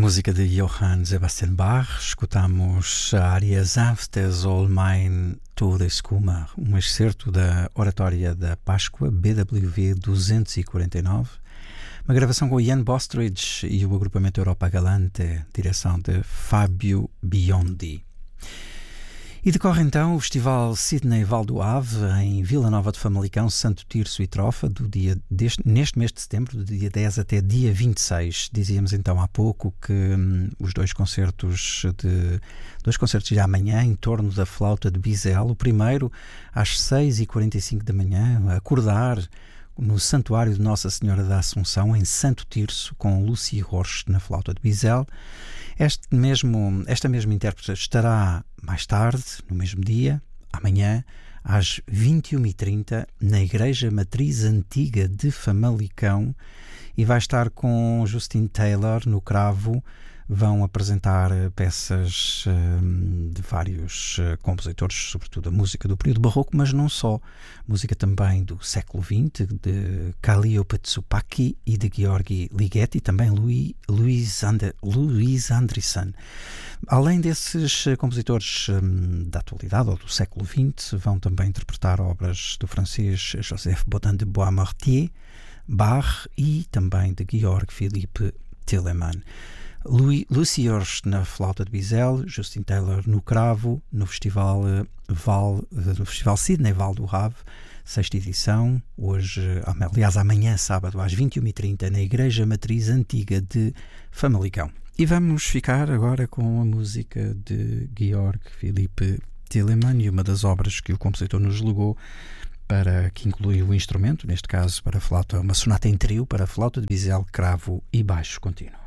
música de Johann Sebastian Bach, escutamos a área Sanfte soll mein Todeskummer, um excerto da Oratória da Páscoa, BWV 249, uma gravação com Jan Bostridge e o agrupamento Europa Galante, direção de Fábio Biondi. E decorre então o Festival Sidney Val do Ave em Vila Nova de Famalicão, Santo Tirso e Trofa, neste mês de setembro, do dia 10 até dia 26. Dizíamos então há pouco que os dois concertos de amanhã em torno da flauta de Bisel. O primeiro às 6h45 da manhã, acordar no Santuário de Nossa Senhora da Assunção, em Santo Tirso, com Lucy Horst na flauta de Bisel. Esta mesma intérprete estará mais tarde, no mesmo dia, amanhã, às 21h30, na Igreja Matriz Antiga de Famalicão, e vai estar com Justin Taylor no cravo. Vão apresentar peças de vários compositores, sobretudo a música do período barroco, mas não só. Música também do século XX, de Kalliope Tsoupaki e de Gheorghi Ligeti, também Louis Andriessen. Além desses compositores da atualidade ou do século XX, vão também interpretar obras do francês Joseph Bodin de Boismortier, Bach e também de Georg Philipp Telemann. Lucy Horst na flauta de Bisel, Justin Taylor no cravo, no Festival Sidney Val do Ave, 6ª edição, amanhã, sábado, às 21h30, na Igreja Matriz Antiga de Famalicão. E vamos ficar agora com a música de Georg Philipp Telemann e uma das obras que o compositor nos legou, para que inclui o instrumento, neste caso para a flauta, uma sonata em trio para a flauta de Bisel, cravo e baixo contínuo.